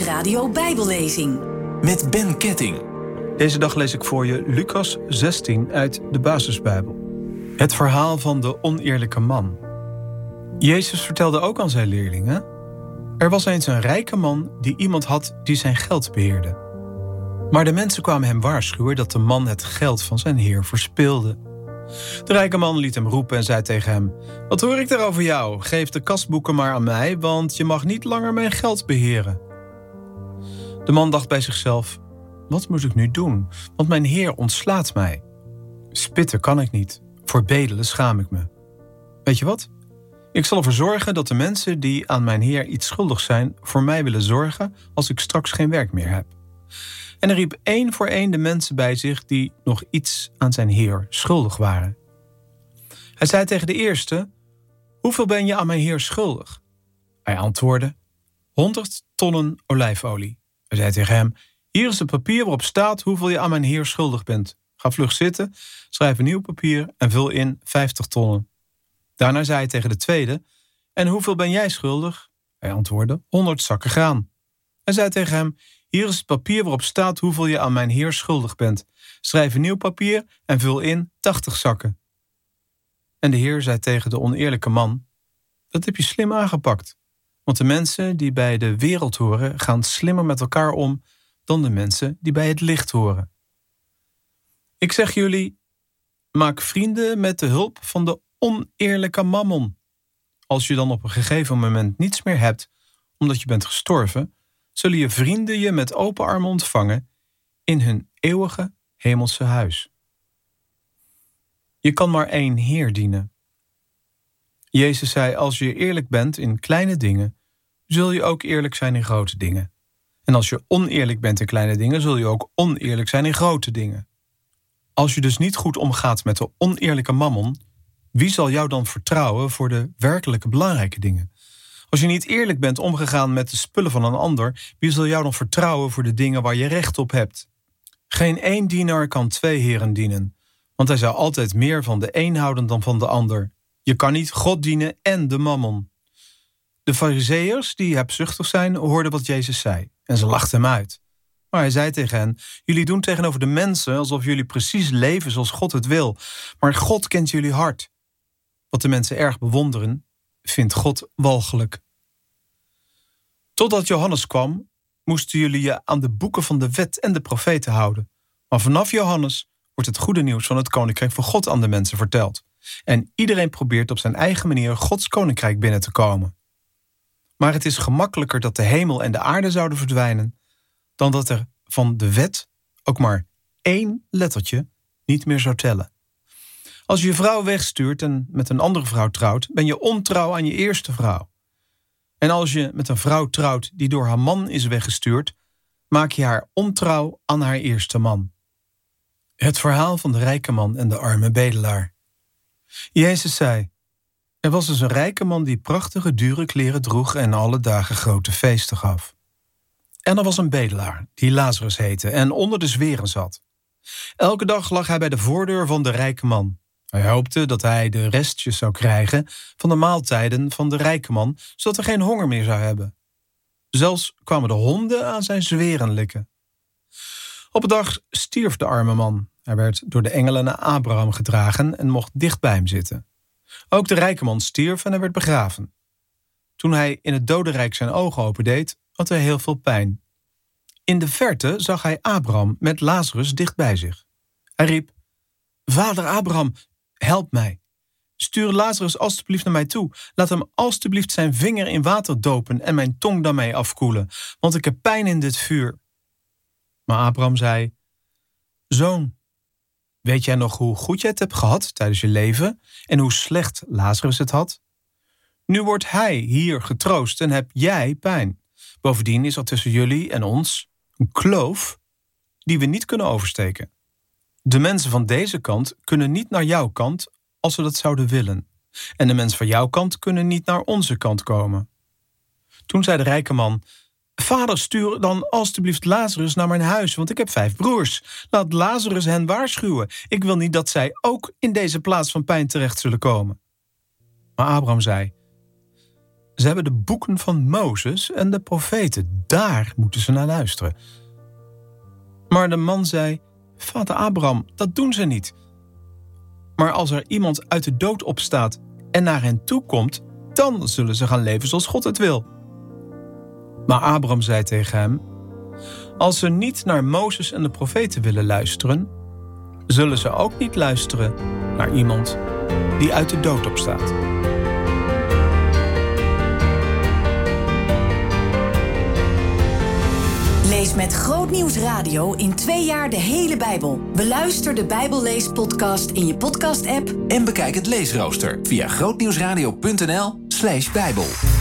Nieuwsradio Bijbellezing. Met Ben Ketting. Deze dag lees ik voor je Lucas 16 uit de Basisbijbel. Het verhaal van de oneerlijke man. Jezus vertelde ook aan zijn leerlingen: er was eens een rijke man die iemand had die zijn geld beheerde. Maar de mensen kwamen hem waarschuwen dat de man het geld van zijn heer verspilde. De rijke man liet hem roepen en zei tegen hem: wat hoor ik daar over jou? Geef de kasboeken maar aan mij, want je mag niet langer mijn geld beheren. De man dacht bij zichzelf: wat moet ik nu doen? Want mijn heer ontslaat mij. Spitten kan ik niet. Voor bedelen schaam ik me. Weet je wat? Ik zal ervoor zorgen dat de mensen die aan mijn heer iets schuldig zijn voor mij willen zorgen als ik straks geen werk meer heb. En hij riep één voor één de mensen bij zich die nog iets aan zijn heer schuldig waren. Hij zei tegen de eerste: hoeveel ben je aan mijn heer schuldig? Hij antwoordde: 100 tonnen olijfolie. Hij zei tegen hem: hier is het papier waarop staat hoeveel je aan mijn heer schuldig bent. Ga vlug zitten, schrijf een nieuw papier en vul in 50 tonnen. Daarna zei hij tegen de tweede: en hoeveel ben jij schuldig? Hij antwoordde: 100 zakken graan. Hij zei tegen hem: hier is het papier waarop staat hoeveel je aan mijn heer schuldig bent. Schrijf een nieuw papier en vul in 80 zakken. En de heer zei tegen de oneerlijke man: dat heb je slim aangepakt. Want de mensen die bij de wereld horen gaan slimmer met elkaar om dan de mensen die bij het licht horen. Ik zeg jullie, maak vrienden met de hulp van de oneerlijke mammon. Als je dan op een gegeven moment niets meer hebt, omdat je bent gestorven, zullen je vrienden je met open armen ontvangen in hun eeuwige hemelse huis. Je kan maar één Heer dienen. Jezus zei: als je eerlijk bent in kleine dingen, zul je ook eerlijk zijn in grote dingen. En als je oneerlijk bent in kleine dingen, zul je ook oneerlijk zijn in grote dingen. Als je dus niet goed omgaat met de oneerlijke mammon, wie zal jou dan vertrouwen voor de werkelijke belangrijke dingen? Als je niet eerlijk bent omgegaan met de spullen van een ander, wie zal jou dan vertrouwen voor de dingen waar je recht op hebt? Geen één dienaar kan twee heren dienen, want hij zou altijd meer van de een houden dan van de ander. Je kan niet God dienen en de mammon. De Farizeeërs, die hebzuchtig zijn, hoorden wat Jezus zei en ze lachten hem uit. Maar hij zei tegen hen: jullie doen tegenover de mensen alsof jullie precies leven zoals God het wil. Maar God kent jullie hart. Wat de mensen erg bewonderen, vindt God walgelijk. Totdat Johannes kwam, moesten jullie je aan de boeken van de wet en de profeten houden. Maar vanaf Johannes wordt het goede nieuws van het koninkrijk van God aan de mensen verteld. En iedereen probeert op zijn eigen manier Gods koninkrijk binnen te komen. Maar het is gemakkelijker dat de hemel en de aarde zouden verdwijnen dan dat er van de wet ook maar 1 lettertje niet meer zou tellen. Als je je vrouw wegstuurt en met een andere vrouw trouwt, ben je ontrouw aan je eerste vrouw. En als je met een vrouw trouwt die door haar man is weggestuurd, maak je haar ontrouw aan haar eerste man. Het verhaal van de rijke man en de arme bedelaar. Jezus zei: er was dus een rijke man die prachtige, dure kleren droeg en alle dagen grote feesten gaf. En er was een bedelaar, die Lazarus heette en onder de zweren zat. Elke dag lag hij bij de voordeur van de rijke man. Hij hoopte dat hij de restjes zou krijgen van de maaltijden van de rijke man, zodat hij geen honger meer zou hebben. Zelfs kwamen de honden aan zijn zweren likken. Op een dag stierf de arme man. Hij werd door de engelen naar Abraham gedragen en mocht dicht bij hem zitten. Ook de rijke man stierf en hij werd begraven. Toen hij in het dodenrijk zijn ogen opendeed, had hij heel veel pijn. In de verte zag hij Abraham met Lazarus dicht bij zich. Hij riep: vader Abraham, help mij. Stuur Lazarus alstublieft naar mij toe. Laat hem alstublieft zijn vinger in water dopen en mijn tong daarmee afkoelen, want ik heb pijn in dit vuur. Maar Abraham zei: zoon, weet jij nog hoe goed jij het hebt gehad tijdens je leven en hoe slecht Lazarus het had? Nu wordt hij hier getroost en heb jij pijn. Bovendien is er tussen jullie en ons een kloof die we niet kunnen oversteken. De mensen van deze kant kunnen niet naar jouw kant als ze dat zouden willen. En de mensen van jouw kant kunnen niet naar onze kant komen. Toen zei de rijke man: vader, stuur dan alstublieft Lazarus naar mijn huis, want ik heb 5 broers. Laat Lazarus hen waarschuwen. Ik wil niet dat zij ook in deze plaats van pijn terecht zullen komen. Maar Abraham zei: Ze hebben de boeken van Mozes en de profeten. Daar moeten ze naar luisteren. Maar de man zei, vader Abraham, dat doen ze niet. Maar als er iemand uit de dood opstaat en naar hen toe komt, dan zullen ze gaan leven zoals God het wil. Maar Abraham zei tegen hem, als ze niet naar Mozes en de profeten willen luisteren, zullen ze ook niet luisteren naar iemand die uit de dood opstaat. Lees met Grootnieuws Radio in 2 jaar de hele Bijbel. Beluister de Bijbelleespodcast in je podcast-app en bekijk het leesrooster via grootnieuwsradio.nl/Bijbel.